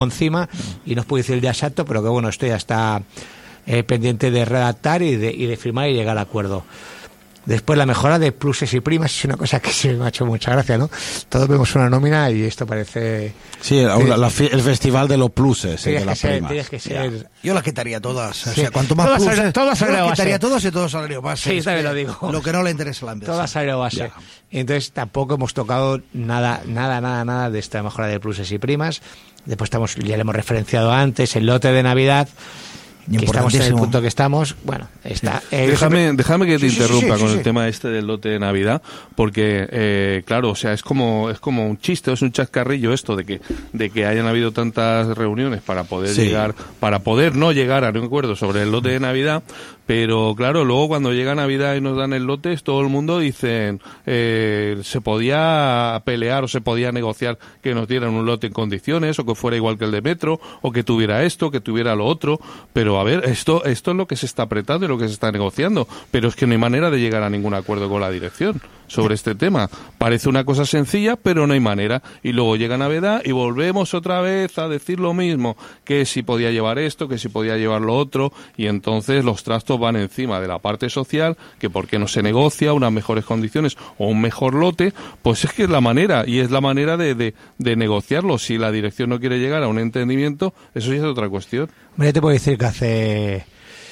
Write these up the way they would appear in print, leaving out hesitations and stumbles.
encima y no os puedo decir el día exacto, pero que bueno, esto ya está pendiente de redactar y de firmar y llegar a acuerdo. Después la mejora de pluses y primas es una cosa que sí me ha hecho mucha gracia, ¿no? Todos vemos una nómina y esto parece... Sí, el festival de los pluses, de las primas. Tienes que ser... Yo las quitaría todas. Sí. O sea, cuanto más todas pluses... todas yo las quitaría base. todas y todos salario base. Sí, también lo digo. Lo que no le interesa a la empresa. Todas salario base. Y entonces tampoco hemos tocado nada de esta mejora de pluses y primas. Después ya le hemos referenciado antes, el lote de Navidad... que estamos en el punto que estamos, bueno, está... Déjame que te interrumpa con el tema este del lote de Navidad, porque, claro, o sea, es como un chiste, es un chascarrillo esto de que hayan habido tantas reuniones para poder no llegar a un acuerdo sobre el lote de Navidad, pero claro, luego cuando llega Navidad y nos dan el lote, todo el mundo dice se podía pelear o se podía negociar que nos dieran un lote en condiciones, o que fuera igual que el de Metro, o que tuviera esto, que tuviera lo otro, pero a ver, esto es lo que se está apretando y lo que se está negociando, pero es que no hay manera de llegar a ningún acuerdo con la dirección sobre este tema. Parece una cosa sencilla, pero no hay manera. Y luego llega Navidad y volvemos otra vez a decir lo mismo, que si podía llevar esto, que si podía llevar lo otro, y entonces los trastos van encima de la parte social, que por qué no se negocia unas mejores condiciones o un mejor lote, pues es que es la manera, y es la manera de negociarlo. Si la dirección no quiere llegar a un entendimiento, eso ya es otra cuestión. Yo te puedo decir que hace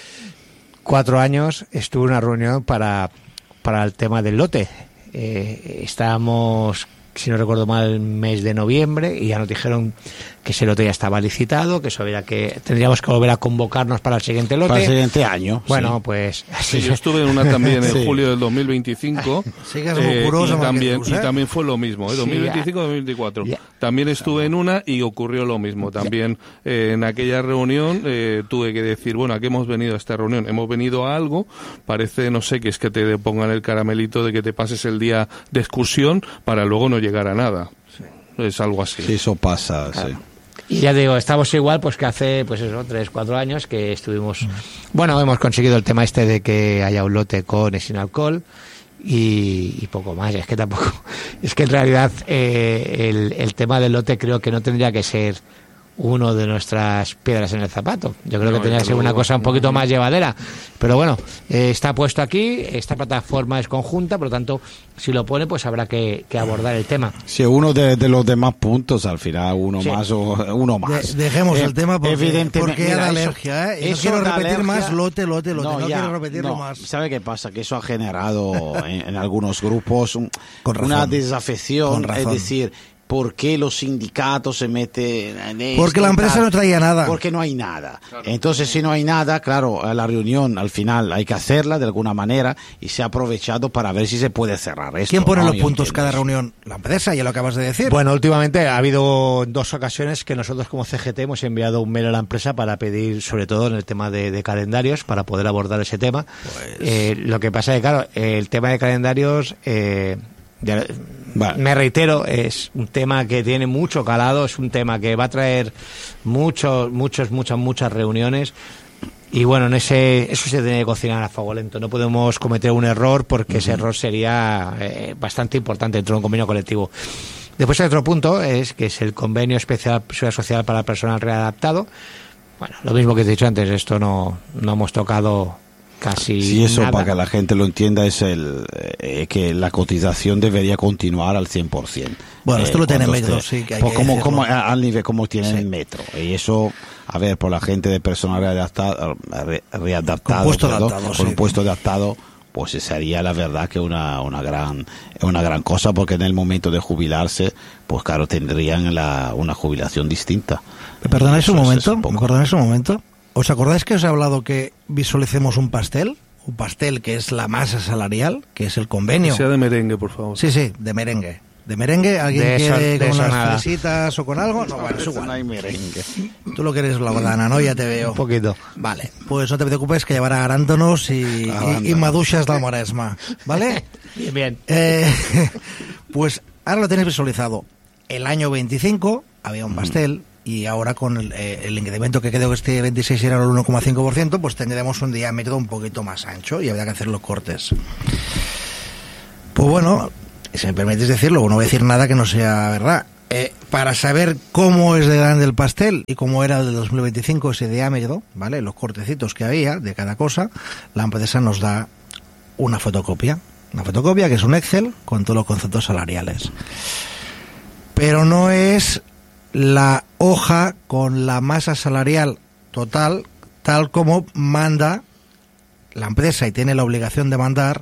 4 años estuve en una reunión para el tema del lote. Estábamos, si no recuerdo mal, el mes de noviembre, y ya nos dijeron que ese lote ya estaba licitado, que eso era que tendríamos que volver a convocarnos para el siguiente lote. Para el siguiente año. Bueno, sí. Pues... Sí, yo estuve en una también en julio del 2025. Y también fue lo mismo, 2025-2024. También estuve en una y ocurrió lo mismo. También en aquella reunión tuve que decir, bueno, ¿a qué hemos venido a esta reunión? Hemos venido a algo, parece, no sé, que es que te pongan el caramelito de que te pases el día de excursión para luego no llegar a nada. Sí. Es algo así. Sí, eso pasa, claro. Sí. Y ya digo, estamos igual pues que hace 3-4 años que estuvimos... Bueno, hemos conseguido el tema este de que haya un lote con y sin alcohol y poco más. Es que tampoco... Es que en realidad el tema del lote creo que no tendría que ser uno de nuestras piedras en el zapato. Yo creo que tendría que ser una cosa un poquito más llevadera. Pero bueno, está puesto aquí, esta plataforma es conjunta, por lo tanto, si lo pone, pues habrá que abordar el tema. Si uno de los demás puntos, al final uno más o uno más. Dejemos el tema porque la alergia, no quiero repetir más lote, no quiero repetirlo más. ¿Sabe qué pasa? Que eso ha generado en algunos grupos una desafección, es decir... ¿Por qué los sindicatos se meten en esto? Porque la empresa no traía nada. Porque no hay nada. Claro. Entonces, si no hay nada, claro, la reunión al final hay que hacerla de alguna manera y se ha aprovechado para ver si se puede cerrar esto. ¿Quién pone los puntos cada reunión? La empresa, ya lo acabas de decir. Bueno, últimamente ha habido 2 ocasiones que nosotros como CGT hemos enviado un mail a la empresa para pedir, sobre todo en el tema de calendarios, para poder abordar ese tema. Pues... lo que pasa es que, claro, el tema de calendarios... me reitero, es un tema que tiene mucho calado, es un tema que va a traer muchas reuniones y bueno, eso se tiene que cocinar a fuego lento. No podemos cometer un error porque ese error sería bastante importante dentro de un convenio colectivo. Después hay otro punto, es el convenio especial seguridad social para el personal readaptado. Bueno, lo mismo que te he dicho antes, esto no hemos tocado casi sí, eso nada. Para que la gente lo entienda es que la cotización debería continuar al 100%. Bueno, esto lo tiene Metro, sí, que hay que como al nivel como tiene el Metro. Y eso, a ver, por la gente de personal readaptado con un puesto adaptado, pues sería la verdad que una gran cosa, porque en el momento de jubilarse, pues claro, tendrían una jubilación distinta. ¿Me perdonáis un momento? ¿Os acordáis que os he hablado que visualicemos un pastel? Un pastel que es la masa salarial, que es el convenio. Que sea de merengue, por favor. Sí, de merengue. ¿De merengue? ¿Alguien quiere con unas fresitas o con algo? No, bueno, es igual. No hay merengue. Tú lo quieres blaugrana, ¿no? Ya te veo. Un poquito. Vale, pues no te preocupes que llevará arándanos y maduixas del Maresma, ¿vale? Bien. Pues ahora lo tenéis visualizado. El año 25 había un pastel y ahora con el incremento que creo que este 26 era el 1,5%, pues tendremos un diámetro un poquito más ancho y habría que hacer los cortes. Pues bueno, si me permitís decirlo, no voy a decir nada que no sea verdad. para saber cómo es de grande el pastel y cómo era el de 2025 ese diámetro, ¿vale? Los cortecitos que había de cada cosa, la empresa nos da una fotocopia que es un Excel con todos los conceptos salariales. Pero no es la hoja con la masa salarial total, tal como manda la empresa y tiene la obligación de mandar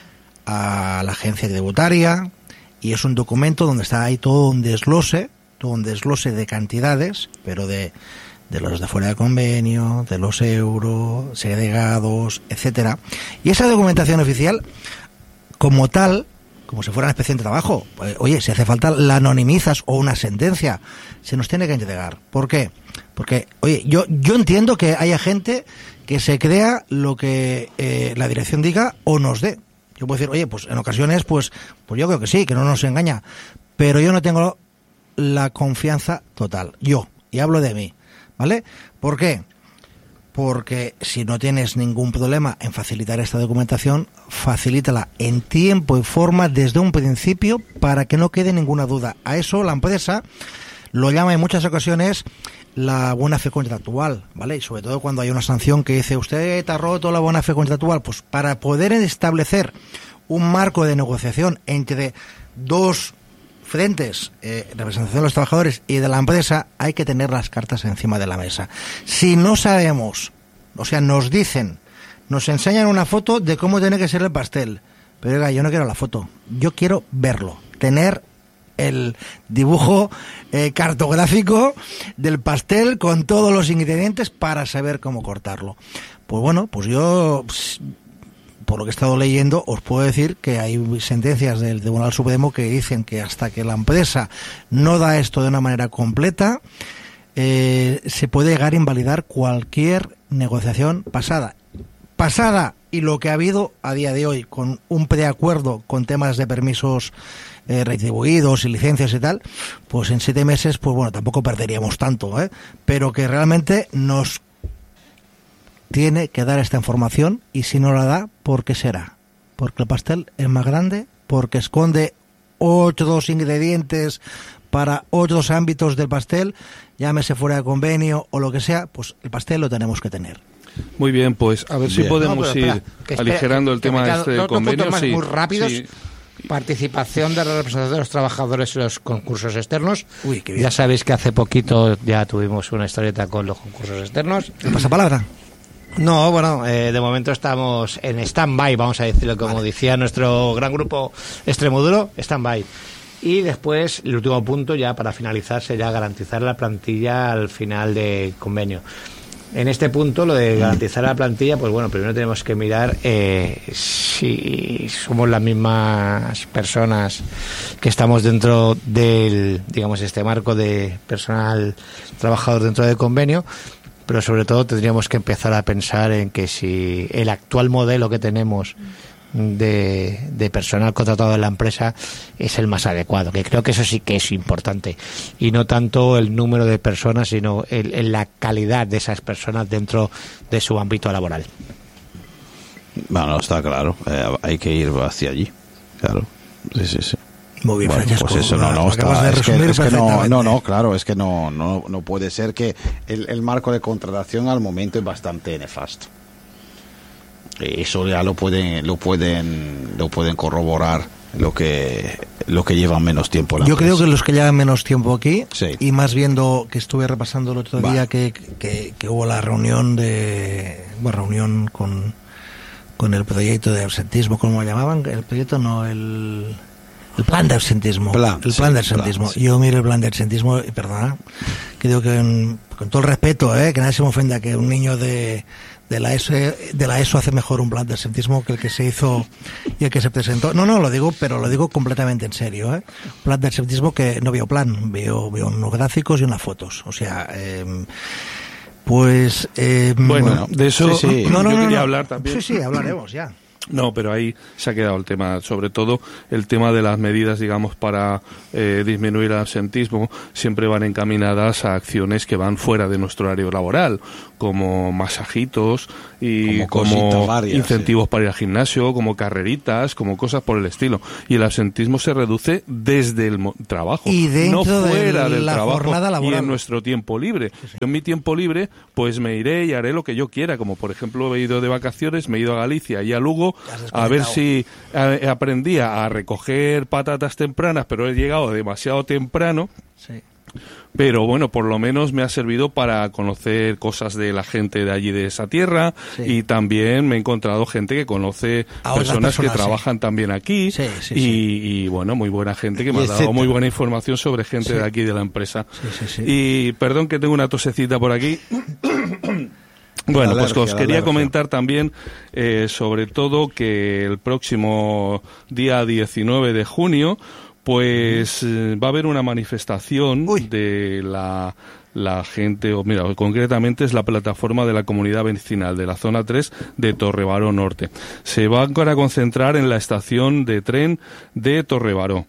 a la agencia tributaria, y es un documento donde está ahí todo un desglose de cantidades, pero de los de fuera de convenio, de los euros, segregados, etcétera. Y esa documentación oficial, como tal, como si fuera una especie de trabajo, oye, si hace falta la anonimizas o una sentencia, se nos tiene que entregar. ¿Por qué? Porque, oye, yo entiendo que haya gente que se crea lo que la dirección diga o nos dé. Yo puedo decir, oye, pues en ocasiones, pues yo creo que sí, que no nos engaña, pero yo no tengo la confianza total. Yo, y hablo de mí, ¿vale? ¿Por qué? Porque si no tienes ningún problema en facilitar esta documentación, facilítala en tiempo y forma desde un principio para que no quede ninguna duda. A eso la empresa lo llama en muchas ocasiones la buena fe contractual, ¿vale? Y sobre todo cuando hay una sanción que dice, usted ha roto la buena fe contractual, pues para poder establecer un marco de negociación entre dos frentes, representación de los trabajadores y de la empresa, hay que tener las cartas encima de la mesa. Si no sabemos, o sea, nos enseñan una foto de cómo tiene que ser el pastel, pero oiga, yo no quiero la foto, yo quiero verlo, tener el dibujo cartográfico del pastel con todos los ingredientes para saber cómo cortarlo. Pues bueno, pues yo, por lo que he estado leyendo, os puedo decir que hay sentencias del Tribunal Supremo que dicen que hasta que la empresa no da esto de una manera completa, se puede llegar a invalidar cualquier negociación pasada, y lo que ha habido a día de hoy con un preacuerdo con temas de permisos retribuidos y licencias y tal, pues en 7 meses, pues bueno, tampoco perderíamos tanto, pero que realmente nos tiene que dar esta información, y si no la da, ¿por qué será? Porque el pastel es más grande, porque esconde otros ingredientes para otros ámbitos del pastel, llámese fuera de convenio o lo que sea, pues el pastel lo tenemos que tener. Muy bien, pues a ver si podemos ir aligerando el tema del convenio. Muy rápidos. Sí. Participación de la representación de los trabajadores en los concursos externos. Uy, qué bien. Ya sabéis que hace poquito ya tuvimos una historieta con los concursos externos. ¿Qué pasa palabra? No, bueno, de momento estamos en stand-by, vamos a decirlo, como decía nuestro gran grupo Extremoduro, stand-by. Y después, el último punto, ya para finalizar, sería garantizar la plantilla al final del convenio. En este punto, lo de garantizar la plantilla, pues bueno, primero tenemos que mirar si somos las mismas personas que estamos dentro del, digamos, este marco de personal trabajador dentro del convenio, pero sobre todo tendríamos que empezar a pensar en que si el actual modelo que tenemos de personal contratado en la empresa es el más adecuado, que creo que eso sí que es importante, y no tanto el número de personas, sino la calidad de esas personas dentro de su ámbito laboral. Bueno, está claro, hay que ir hacia allí, claro, sí. Muy bien, bueno, Francesco. pues eso claro, es que no puede ser que el marco de contratación al momento es bastante nefasto. Eso ya lo pueden corroborar lo que llevan menos tiempo en la empresa. Creo que los que llevan menos tiempo aquí, sí. Y más viendo que estuve repasando el otro día que hubo la reunión con el proyecto de absentismo, ¿cómo lo llamaban? El proyecto no, el plan de absentismo. El plan de absentismo. Sí. Yo miro el plan de absentismo y perdona, creo que con todo el respeto, que nadie se me ofenda, que un niño de la ESO hace mejor un plan de absentismo que el que se hizo y el que se presentó. No, lo digo completamente en serio, Un plan de absentismo que no veo plan, veo unos gráficos y unas fotos. O sea, bueno, de eso sí. yo quería hablar también. Sí, hablaremos ya. No, pero ahí se ha quedado el tema, sobre todo el tema de las medidas, digamos, para disminuir el absentismo, siempre van encaminadas a acciones que van fuera de nuestro horario laboral, como masajitos y como varias, incentivos para ir al gimnasio, como carreritas, como cosas por el estilo. Y el absentismo se reduce desde el trabajo, y dentro no fuera del la trabajo jornada laboral. Y en nuestro tiempo libre. Sí, sí. Yo en mi tiempo libre, pues me iré y haré lo que yo quiera, como por ejemplo he ido de vacaciones, me he ido a Galicia y a Lugo a ver si aprendía a recoger patatas tempranas, pero he llegado demasiado temprano. Sí. Pero bueno, por lo menos me ha servido para conocer cosas de la gente de allí, de esa tierra, sí. Y también me he encontrado gente que conoce personas que trabajan también aquí, y bueno, muy buena gente que me ha dado muy buena información sobre gente de aquí de la empresa. Y perdón que tengo una tosecita por aquí. Bueno, pues os quería comentar también, sobre todo, que el próximo día 19 de junio, pues va a haber una manifestación de la gente, o mira, concretamente es la plataforma de la comunidad vecinal de la zona 3 de Torrebaró Norte. Se van a concentrar en la estación de tren de Torrebaró.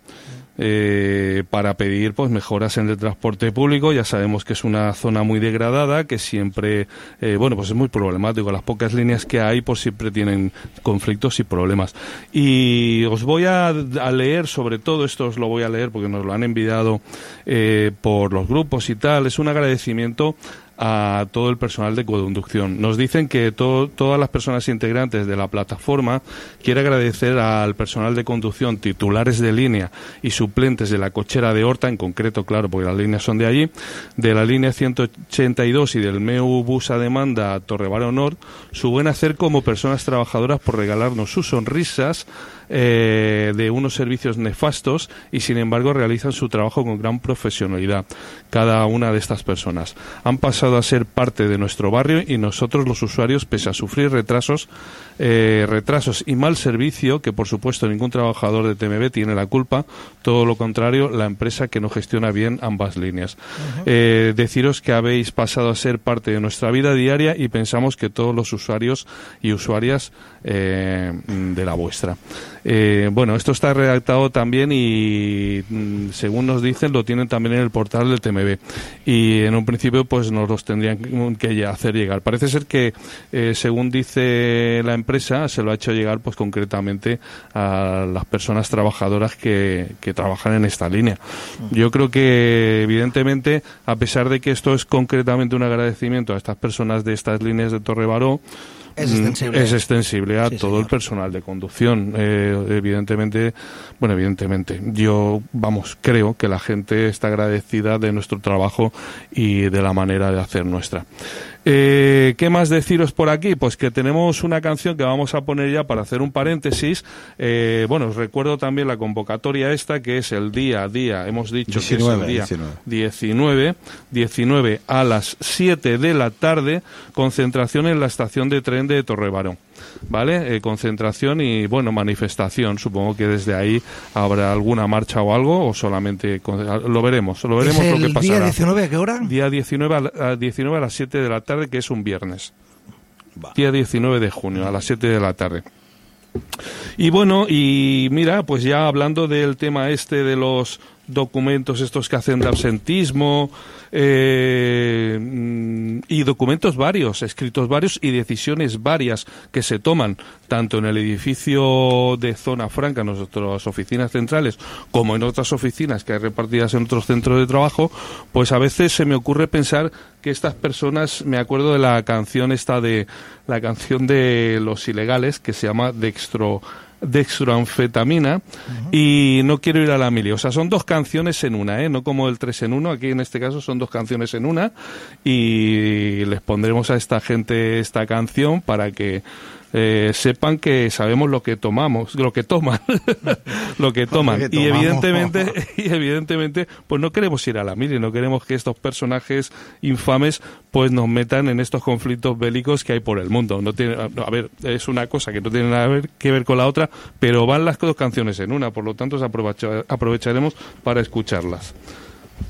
Para pedir pues mejoras en el transporte público. Ya sabemos que es una zona muy degradada, que siempre bueno, pues es muy problemático. Las pocas líneas que hay pues siempre tienen conflictos y problemas. Y os voy a leer, sobre todo esto os lo voy a leer porque nos lo han enviado por los grupos y tal. Es un agradecimiento a todo el personal de conducción. Nos dicen que todas las personas integrantes de la plataforma quiere agradecer al personal de conducción, titulares de línea y suplentes de la cochera de Horta, en concreto, claro, porque las líneas son de allí, de la línea 182 y del MEU Bus a Demanda Torrebaró Nord, su buen hacer como personas trabajadoras por regalarnos sus sonrisas de unos servicios nefastos, y sin embargo realizan su trabajo con gran profesionalidad. Cada una de estas personas han pasado a ser parte de nuestro barrio, y nosotros los usuarios, pese a sufrir retrasos y mal servicio, que por supuesto ningún trabajador de TMB tiene la culpa, todo lo contrario, la empresa que no gestiona bien ambas líneas. Deciros que habéis pasado a ser parte de nuestra vida diaria, y pensamos que todos los usuarios y usuarias de la vuestra. Bueno, esto está redactado también y según nos dicen lo tienen también en el portal del TMB, y en un principio pues nos los tendrían que hacer llegar. Parece ser que según dice la empresa se lo ha hecho llegar pues concretamente a las personas trabajadoras que trabajan en esta línea. Yo creo que evidentemente, a pesar de que esto es concretamente un agradecimiento a estas personas de estas líneas de Torrebaró, es extensible a todo el personal de conducción. Evidentemente, yo, creo que la gente está agradecida de nuestro trabajo y de la manera de hacer nuestra. ¿Qué más deciros por aquí? Pues que tenemos una canción que vamos a poner ya para hacer un paréntesis. Os recuerdo también la convocatoria esta, que es el día, hemos dicho 19, que es el día 19 a las 7 de la tarde, concentración en la estación de tren de Torrebaró. ¿Vale? Concentración y, manifestación. Supongo que desde ahí habrá alguna marcha o algo, o solamente lo veremos lo que pasará. ¿Día 19 a qué hora? Día 19 a las 7 de la tarde, que es un viernes. Día 19 de junio, a las 7 de la tarde. Y y mira, pues ya hablando del tema de los documentos estos que hacen de absentismo, y documentos varios, escritos varios y decisiones varias que se toman tanto en el edificio de Zona Franca, en nuestras oficinas centrales, como en otras oficinas que hay repartidas en otros centros de trabajo, pues a veces se me ocurre pensar que estas personas, me acuerdo de la canción de Los Ilegales, que se llama dextroanfetamina, y No quiero ir a la mili. O sea, son dos canciones en una, no como el 3 en 1. Aquí en este caso son dos canciones en una, y les pondremos a esta gente esta canción para que sepan que sabemos lo que toman. Y evidentemente pues no queremos ir a la mili, no queremos que estos personajes infames pues nos metan en estos conflictos bélicos que hay por el mundo. Es una cosa que no tiene nada que ver con la otra, pero van las dos canciones en una, por lo tanto aprovecharemos para escucharlas.